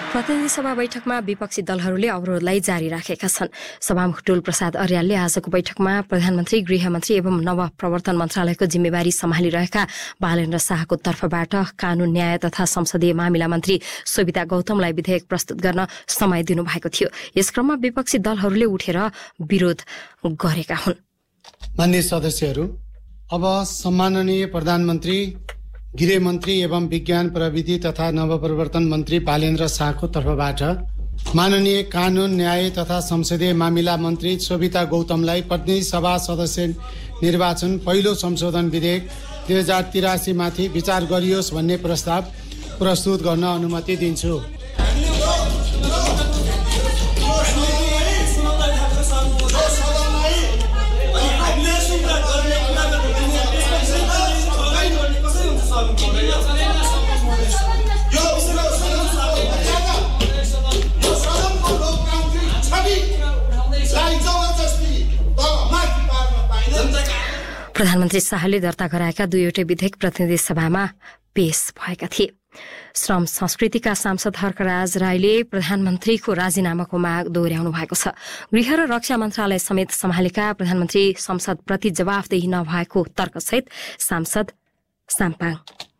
प्रतिनिधि सभा बैठकमा विपक्षी दलहरूले अवरोधलाई जारी राखेका छन्। सभामुख टुल प्रसाद अर्यालले आजको बैठकमा प्रधानमन्त्री, गृहमन्त्री एवं नवप्रवर्तन मन्त्रालयको जिम्मेवारी सम्हालिरहेका बालेन्द्र शाहको तर्फबाट कानून, न्याय तथा संसदीय मामिला मन्त्री सोभिता गौतमलाई विधेयक प्रस्तुत गर्न समय दिनुभएको थियो। यस क्रममा विपक्षी दलहरूले उठेर विरोध गरेका हुन्। माननीय सदस्यहरू, अब सम्माननीय प्रधानमन्त्री, गृहमन्त्री एवं विज्ञान प्रविधि तथा नवप्रवर्तन मन्त्री बालेन्द्र शाहको तर्फबाट माननीय कानून, न्याय तथा संसदीय मामिला मन्त्री सोभिता गौतमलाई प्रतिनिधि सभा सदस्य निर्वाचन पहिलो संशोधन विधेयक 2083 माथि विचार गरियोस् भन्ने प्रस्ताव प्रस्तुत गर्न अनुमति दिन्छु। प्रधानमन्त्री शाहले दर्ता गराएका दुईवटै विधेयक प्रतिनिधि सभामा पेश भएका थिए। श्रम संस्कृतिका सांसद हर्कराज राईले प्रधानमन्त्रीको राजीनामाको माग दोहोर्याउनु भएको छ। गृह र रक्षा मन्त्रालय समेत सम्हालेका प्रधानमन्त्री संसदप्रति जवाफदेही नभएको तर्कसहित सांसद साम्पाङ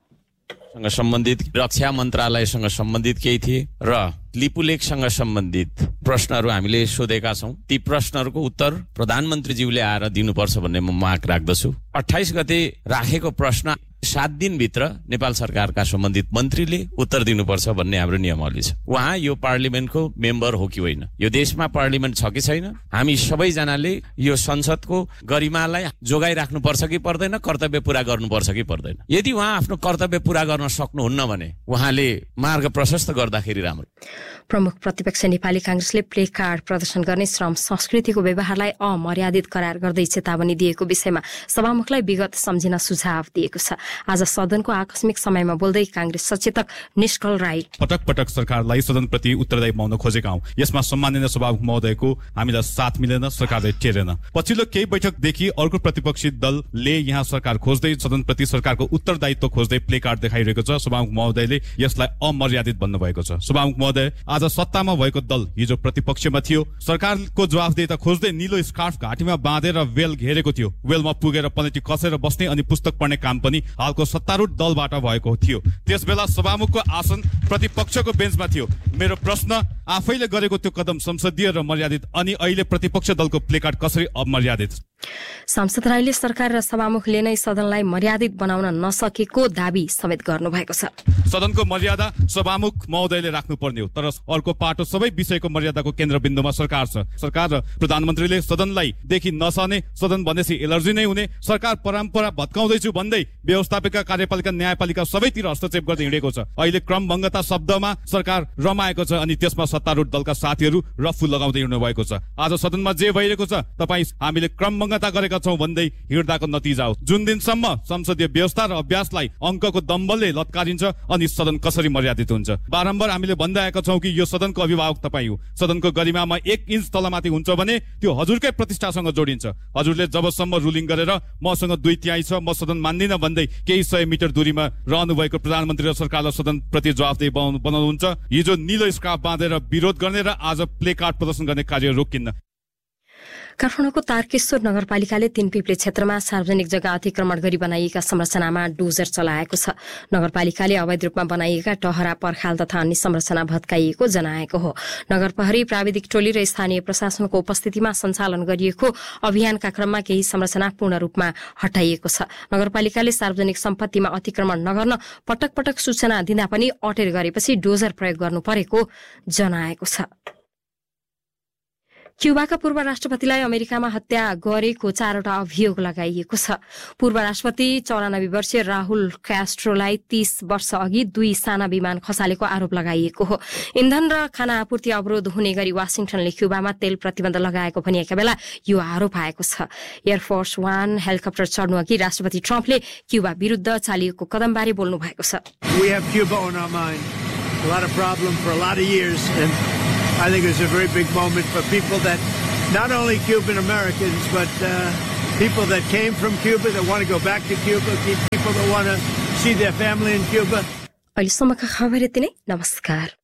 सम्बन्धित रक्षा मन्त्रालयसँग सम्बन्धित केही थिए र लिपुलेखसँग सम्बन्धित प्रश्नहरू हामीले सोधेका छौं। ती प्रश्नहरूको उत्तर प्रधानमन्त्रीज्यूले आएर दिनुपर्छ भन्ने म माग राख्दछु। 28 गते राखेको प्रश्न 7 दिनभित्र नेपाल सरकारका सम्बन्धित मन्त्रीले उत्तर दिनुपर्छ भन्ने हाम्रो नियमावली छ। उहाँ यो पार्लिमेन्टको मेम्बर हो कि होइन, यो देशमा पार्लिमेन्ट छ कि छैन, हामी सबैजनाले यो संसदको गरिमालाई जोगाइराख्नुपर्छ कि पर्दैन, कर्तव्य पूरा गर्नुपर्छ कि पर्दैन। यदि उहाँ आफ्नो कर्तव्य पूरा गर्न सक्नुहुन्न भने उहाँले मार्ग प्रशस्त गर्दाखेरि राम्रो। प्रमुख प्रतिपक्ष नेपाली कांग्रेसले प्ले कार्ड प्रदर्शन गर्ने श्रम संस्कृतिको व्यवहारलाई अमर्यादित करार गर्दै चेतावनी दिएको विषयमा सभामुखलाई विगत सम्झिन सुझाव दिएको छ। आज सदनको आकस्मिक समयमा बोल्दै कांग्रेस सचेतक निष्कल राई पटक पटक सरकारलाई सदनप्रति उत्तरदायी बनाउन खोजेका हौं। यसमा सम्माननीय सभामुख महोदयको हामीलाई साथ मिलेन, सरकारले टेरेन। पछिल्लो केही बैठकदेखि अर्को प्रतिपक्षी दलले यहाँ सरकार खोज्दै सदनप्रति सरकारको उत्तरदायित्व खोज्दै प्ले कार्ड देखाइरहेको छ। सभामुख महोदयले यसलाई अमर्यादित भन्नुभएको छ। सभामुख महोदय, आज सत्तामा भएको दल हिजो प्रतिपक्षमा थियो। सरकारको जवाफदेही खोज्दै निलो स्कार्फ घाँटीमा बाँधेर वेल घेरेको थियो। वेलमा पुगेर पलेटी कसेर बस्ने अनि पुस्तक पढ्ने काम पनि हालको सत्तारूढ दलबाट भएको थियो। त्यसबेला सभामुखको आसन प्रतिपक्षको बेन्चमा थियो। मेरो प्रश्न, आफैले गरेको त्यो कदम संसदीय र मर्यादित, अनि अहिले प्रतिपक्ष दलको प्लेकार्ड कसरी अमर्यादित? सांसद राईले सरकार र सभामुखले नै सदनलाई मर्यादित बनाउन नसकेको दाबी समेत गर्नुभएको छ। सदनको मर्यादा सभामुख महोदयले राख्नुपर्ने हो, तर अर्को पाटो सबै विषयको मर्यादाको केन्द्रबिन्दुमा सरकार छ। सरकार र प्रधानमन्त्रीले सदनलाई देखि नसहने, सदन भनेपछि एलर्जी नै हुने, सरकार परम्परा भत्काउँदैछु भन्दै व्यवस्थापिका, कार्यपालिका, न्यायपालिका सबैतिर हस्तक्षेप गर्दै हिँडेको छ। अहिले क्रमभङ्गता शब्दमा सरकार रमाएको छ अनि त्यसमा सत्तारूढ दलका साथीहरू रफू लगाउँदै हिँड्नु भएको छ। आज सदनमा जे भइरहेको छ, तपाईँ हामीले क्रमभङ्गता गरेका छौं भन्दै हिँड्दाको नतिजा हो। जुन दिनसम्म संसदीय व्यवस्था र अभ्यासलाई अंकको दम्बलले लत्कारिन्छ अनि सदन कसरी मर्यादित हुन्छ? बारम्बार हामीले भन्दै आएका छौं कि यो सदनको अभिभावक तपाईँ हो। सदनको गरिमामा 1 इन्च तलमाथि हुन्छ भने त्यो हजुरकै प्रतिष्ठासँग जोडिन्छ। हजुरले जबसम्म रुलिङ गरेर मसँग 2/3 छ, म सदन मान्दिन भन्दै केही 100 मिटर दूरीमा रहनु भएको प्रधानमन्त्री र सरकारलाई सदन प्रति जवाफदेही बनाउनुहुन्छ। हिजो निलो स्कार्फ बाँधेर विरोध गर्ने र आज प्ले कार्ड प्रदर्शन गर्ने कार्य रोकिन्न। काठमाडौँको तारकेश्वर नगरपालिकाले तीनपिप्ले क्षेत्रमा सार्वजनिक जग्गा अतिक्रमण गरी बनाइएका संरचनामा डोजर चलाएको छ। नगरपालिकाले अवैध रूपमा बनाइएका टहरा, पर्खाल तथा अन्य संरचना भत्काइएको जनाएको हो। नगर प्रहरी, प्राविधिक टोली र स्थानीय प्रशासनको उपस्थितिमा सञ्चालन गरिएको अभियानका क्रममा केही संरचना पूर्ण रूपमा हटाइएको छ। नगरपालिकाले सार्वजनिक सम्पत्तिमा अतिक्रमण नगर्न पटक पटक सूचना दिँदा पनि अटेर गरेपछि डोजर प्रयोग गर्नु परेको जनाएको छ। क्युबाका पूर्व राष्ट्रपतिलाई अमेरिकामा हत्या गरेको 4वटा अभियोग लगाइएको छ। पूर्व राष्ट्रपति 94 वर्षीय राहुल क्यास्ट्रोलाई 30 वर्ष अघि 2 साना विमान खसालेको आरोप लगाइएको हो। इन्धन र खाना आपूर्ति अवरोध हुने गरी वाशिंटनले क्युबामा तेल प्रतिबन्ध लगाएको भनिएका बेला यो आरोप आएको छ। एयरफोर्स 1 हेलिकप्टर चढ्नु अघि राष्ट्रपति ट्रम्पले क्युबा विरुद्ध चालिएको कदमबारे बोल्नु भएको छ। We have Cuba on our mind. A lot of problems for a lot of years, and I think it's a very big moment for people that, not only Cuban Americans, but people that came from Cuba, that want to go back to Cuba, people that want to see their family in Cuba. अहिलेसम्मका खबर यति नै। नमस्कार।